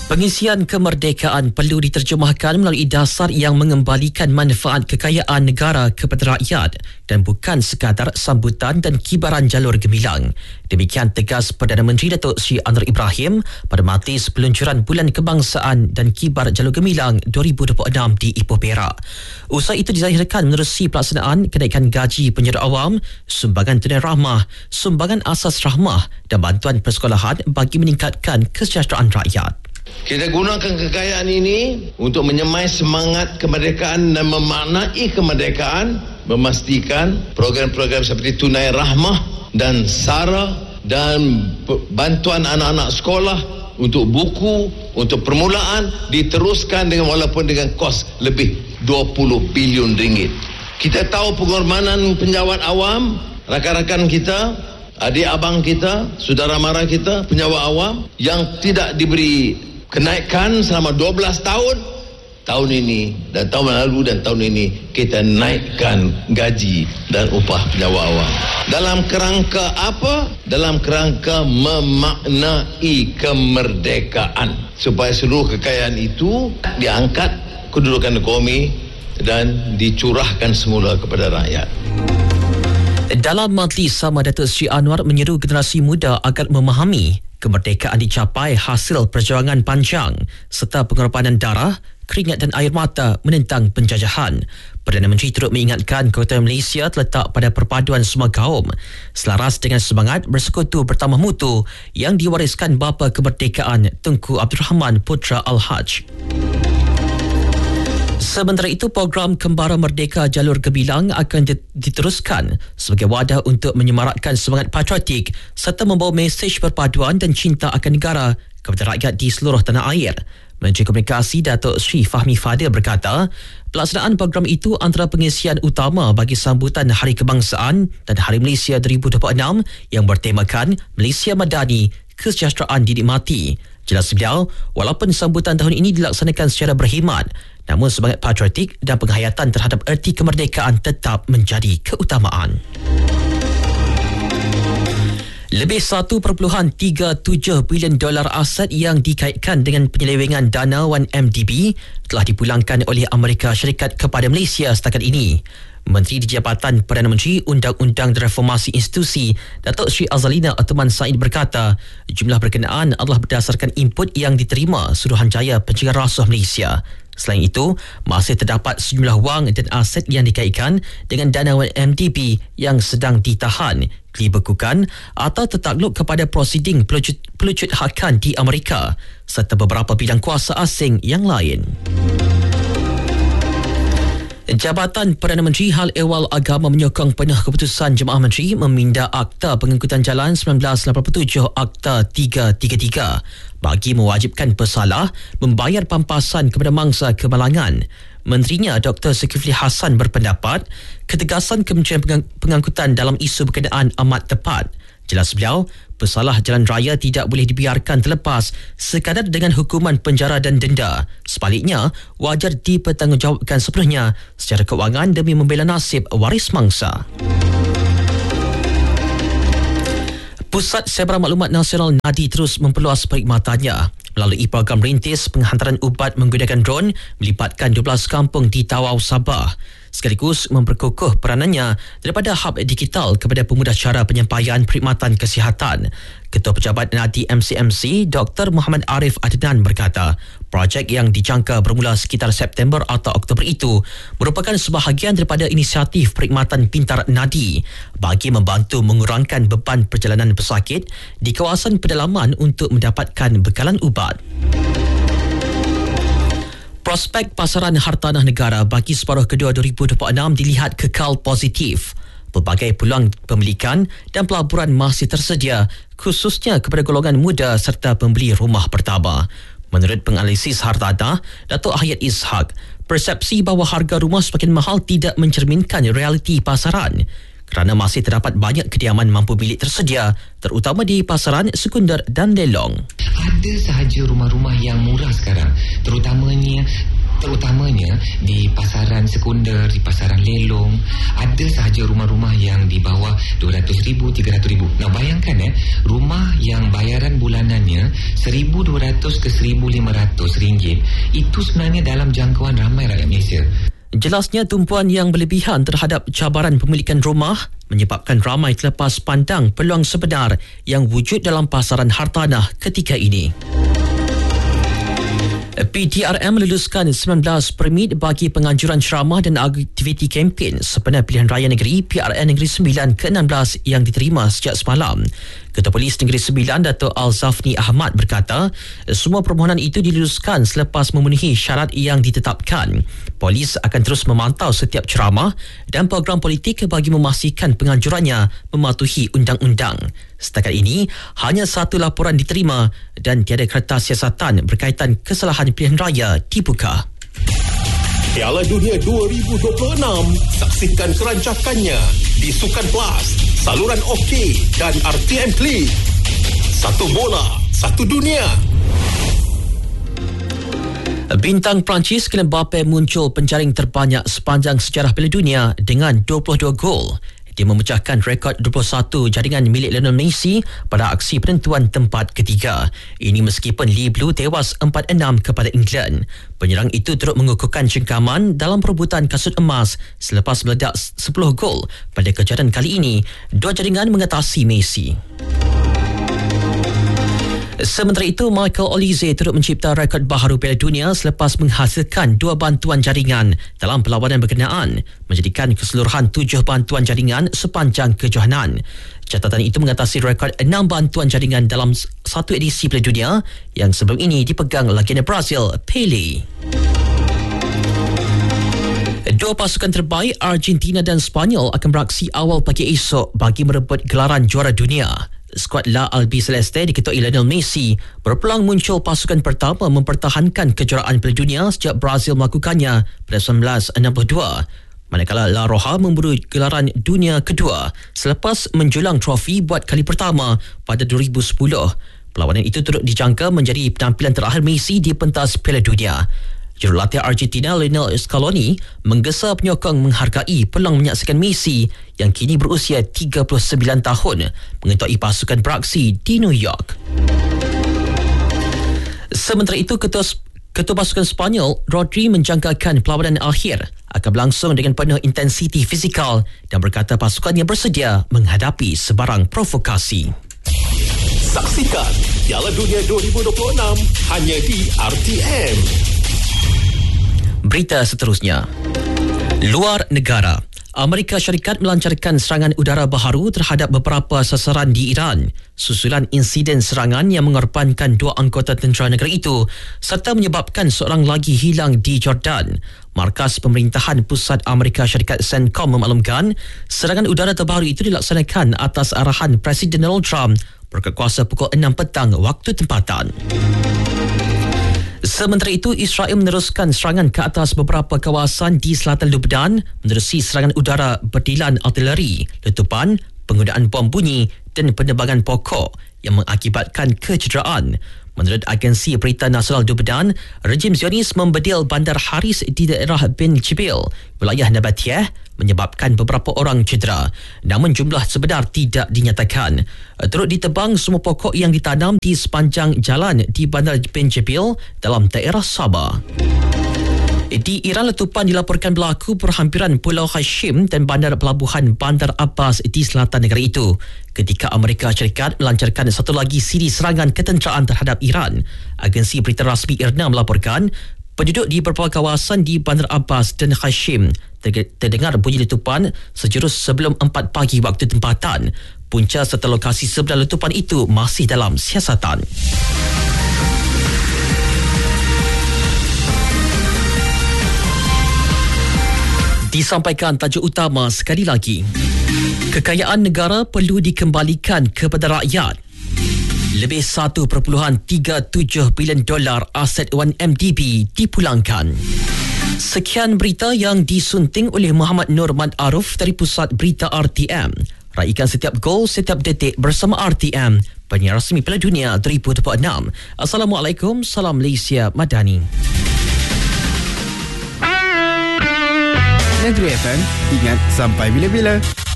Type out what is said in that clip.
Pengisian kemerdekaan perlu diterjemahkan melalui dasar yang mengembalikan manfaat kekayaan negara kepada rakyat dan bukan sekadar sambutan dan kibaran jalur gemilang. Demikian tegas Perdana Menteri Datuk Seri Anwar Ibrahim pada majlis peluncuran Bulan Kebangsaan dan Kibar Jalur Gemilang 2026 di Ipoh Perak. Usai itu dizahirkan menerusi pelaksanaan kenaikan gaji penjara awam, sumbangan tunai rahmah, sumbangan asas rahmah dan bantuan persekolahan bagi meningkatkan kesejahteraan rakyat. Kita gunakan kekayaan ini untuk menyemai semangat kemerdekaan dan memaknai kemerdekaan, memastikan program-program seperti tunai rahmah dan SARA dan bantuan anak-anak sekolah untuk buku, untuk permulaan diteruskan dengan walaupun dengan kos lebih 20 bilion ringgit. Kita tahu pengorbanan penjawat awam, rakan-rakan kita, adik abang kita, saudara mara kita, penjawat awam yang tidak diberi kenaikan selama 12 tahun ini dan tahun lalu dan tahun ini kita naikkan gaji dan upah penjawat awam. Dalam kerangka apa? Dalam kerangka memaknai kemerdekaan supaya seluruh kekayaan itu diangkat kedudukan ekonomi dan dicurahkan semula kepada rakyat. Dalam majlis sama, Datuk Seri Anwar menyeru generasi muda agar memahami kemerdekaan dicapai hasil perjuangan panjang serta pengorbanan darah, keringat dan air mata menentang penjajahan. Perdana Menteri turut mengingatkan kekuatan Malaysia terletak pada perpaduan semua kaum selaras dengan semangat bersekutu bertambah mutu yang diwariskan bapa kemerdekaan Tunku Abdul Rahman Putra Al-Haj. Sementara itu, program Kembara Merdeka Jalur Gemilang akan diteruskan sebagai wadah untuk menyemarakkan semangat patriotik serta membawa mesej perpaduan dan cinta akan negara kepada rakyat di seluruh tanah air. Menteri Komunikasi Datuk Seri Fahmi Fadil berkata, pelaksanaan program itu antara pengisian utama bagi sambutan Hari Kebangsaan dan Hari Malaysia 2026 yang bertemakan Malaysia Madani, kesejahteraan dinikmati. Jelas beliau, walaupun sambutan tahun ini dilaksanakan secara berkhidmat, namun semangat patriotik dan penghayatan terhadap erti kemerdekaan tetap menjadi keutamaan. Lebih 1.37 bilion dolar aset yang dikaitkan dengan penyelewengan dana 1MDB telah dipulangkan oleh Amerika Syarikat kepada Malaysia setakat ini. Menteri di Jabatan Perdana Menteri Undang-Undang dan Reformasi Institusi Datuk Seri Azalina Atuman Said berkata, jumlah berkenaan adalah berdasarkan input yang diterima Suruhanjaya Pencegahan Rasuah Malaysia. Selain itu, masih terdapat sejumlah wang dan aset yang dikaitkan dengan dana 1MDB yang sedang ditahan, dibekukan atau tertakluk kepada prosiding pelucut hakan di Amerika serta beberapa bidang kuasa asing yang lain. Jabatan Perdana Menteri Hal Ehwal Agama menyokong penuh keputusan Jemaah Menteri meminda Akta Pengangkutan Jalan 1987 Akta 333 bagi mewajibkan pesalah membayar pampasan kepada mangsa kemalangan. Menterinya Dr. Zulkifli Hassan berpendapat ketegasan Kementerian Pengangkutan dalam isu berkenaan amat tepat. Jelas beliau, pesalah jalan raya tidak boleh dibiarkan terlepas sekadar dengan hukuman penjara dan denda. Sebaliknya, wajar dipertanggungjawabkan sepenuhnya secara kewangan demi membela nasib waris mangsa. Pusat Sebarang Maklumat Nasional NADI terus memperluas perkhidmatannya melalui program rintis penghantaran ubat menggunakan drone melibatkan 12 kampung di Tawau, Sabah, sekaligus memperkukuh peranannya daripada hub digital kepada pemudah cara penyampaian perkhidmatan kesihatan. Ketua Pejabat NADI MCMC Dr. Muhammad Arif Adnan berkata, projek yang dijangka bermula sekitar September atau Oktober itu merupakan sebahagian daripada inisiatif perkhidmatan pintar NADI bagi membantu mengurangkan beban perjalanan pesakit di kawasan pedalaman untuk mendapatkan bekalan ubat. Prospek pasaran hartanah negara bagi separuh kedua 2026 dilihat kekal positif. Pelbagai peluang pemilikan dan pelaburan masih tersedia, khususnya kepada golongan muda serta pembeli rumah pertama. Menurut penganalisis hartanah, Datuk Hayat Ishak, persepsi bahawa harga rumah semakin mahal tidak mencerminkan realiti pasaran kerana masih terdapat banyak kediaman mampu milik tersedia, terutama di pasaran sekunder dan lelong. Ada sahaja rumah-rumah yang murah sekarang, terutamanya terutamanya di pasaran sekunder, di pasaran lelong, ada sahaja rumah-rumah yang di bawah 200,000, 300,000. Nah, bayangkan rumah yang bayaran bulanannya 1,200 ke 1,500 ringgit, itu sebenarnya dalam jangkauan ramai rakyat Malaysia. Jelasnya tumpuan yang berlebihan terhadap cabaran pemilikan rumah menyebabkan ramai terlepas pandang peluang sebenar yang wujud dalam pasaran hartanah ketika ini. PTRM meluluskan 19 permit bagi penganjuran ceramah dan aktiviti kempen sempena pilihan raya negeri PRN Negeri Sembilan ke-16 yang diterima sejak semalam. Ketua Polis Negeri Sembilan, Dato' Al-Zafni Ahmad berkata, semua permohonan itu diluluskan selepas memenuhi syarat yang ditetapkan. Polis akan terus memantau setiap ceramah dan program politik bagi memastikan penganjurannya mematuhi undang-undang. Setakat ini, hanya satu laporan diterima dan tiada kertas siasatan berkaitan kesalahan pilihan raya dibuka. Piala Dunia 2026, saksikan kerancakannya di Sukan Plus, saluran OK dan RTM Klik. Satu bola, satu dunia. Bintang Perancis Kylian Mbappe muncul penjaring terbanyak sepanjang sejarah Piala Dunia dengan 22 gol. Dia memecahkan rekod 21 jaringan milik Lionel Messi pada aksi penentuan tempat ketiga. Ini meskipun Lee Blue tewas 4-6 kepada England. Penyerang itu turut mengukuhkan cengkaman dalam perebutan kasut emas selepas meledak 10 gol pada kejuaraan kali ini. Dua jaringan mengatasi Messi. Sementara itu, Michael Olise turut mencipta rekod baharu Piala Dunia selepas menghasilkan 2 bantuan jaringan dalam perlawanan berkenaan, menjadikan keseluruhan 7 bantuan jaringan sepanjang kejohanan. Catatan itu mengatasi rekod 6 bantuan jaringan dalam satu edisi Piala Dunia yang sebelum ini dipegang legenda Brazil, Pele. Dua pasukan terbaik Argentina dan Sepanyol akan beraksi awal pagi esok bagi merebut gelaran juara dunia. Skuad La Albiceleste diketuai Lionel Messi berpeluang muncul pasukan pertama mempertahankan kejuaraan Piala Dunia sejak Brazil melakukannya pada 1962. Manakala La Roja memburu gelaran dunia kedua selepas menjulang trofi buat kali pertama pada 2010. Perlawanan itu turut dijangka menjadi penampilan terakhir Messi di pentas Piala Dunia. Jurulatih Argentina Lionel Scaloni menggesa penyokong menghargai peluang menyaksikan Messi yang kini berusia 39 tahun mengetuai pasukan beraksi di New York. Sementara itu, Ketua pasukan Sepanyol Rodri menjangkakan perlawanan akhir akan berlangsung dengan penuh intensiti fizikal dan berkata pasukannya bersedia menghadapi sebarang provokasi. Saksikan Piala Dunia 2026 hanya di RTM. Berita seterusnya. Luar negara. Amerika Syarikat melancarkan serangan udara baharu terhadap beberapa sasaran di Iran susulan insiden serangan yang mengorbankan 2 anggota tentera negara itu serta menyebabkan seorang lagi hilang di Jordan. Markas Pemerintahan Pusat Amerika Syarikat CENTCOM memaklumkan serangan udara terbaru itu dilaksanakan atas arahan Presiden Donald Trump berkuasa pukul 6 petang waktu tempatan. Sementara itu, Israel meneruskan serangan ke atas beberapa kawasan di selatan Lebanon menerusi serangan udara berdilan artileri, letupan, penggunaan bom bunyi dan penerbangan pokok yang mengakibatkan kecederaan. Menurut agensi berita nasional Lebanon, rejim Zionis membedil bandar Haris di daerah bin Jibil, wilayah Nabatiyah, menyebabkan beberapa orang cedera. Namun jumlah sebenar tidak dinyatakan. Turut ditebang semua pokok yang ditanam di sepanjang jalan di bandar bin Jibil dalam daerah Sabah. Di Iran, letupan dilaporkan berlaku perhampiran Pulau Hashim dan bandar pelabuhan Bandar Abbas di selatan negara itu ketika Amerika Syarikat melancarkan satu lagi siri serangan ketenteraan terhadap Iran. Agensi berita rasmi IRNA melaporkan penduduk di beberapa kawasan di Bandar Abbas dan Hashim terdengar bunyi letupan sejurus sebelum 4 pagi waktu tempatan. Punca serta lokasi sebenar letupan itu masih dalam siasatan. Disampaikan tajuk utama sekali lagi. Kekayaan negara perlu dikembalikan kepada rakyat. Lebih 1.37 bilion dolar aset 1MDB dipulangkan. Sekian berita yang disunting oleh Muhammad Nur Mat Aruf dari Pusat Berita RTM. Raikan setiap gol, setiap detik bersama RTM, penyiar rasmi Piala Dunia 2026. Assalamualaikum, salam Malaysia Madani. Negeri FM, ingat sampai bila-bila.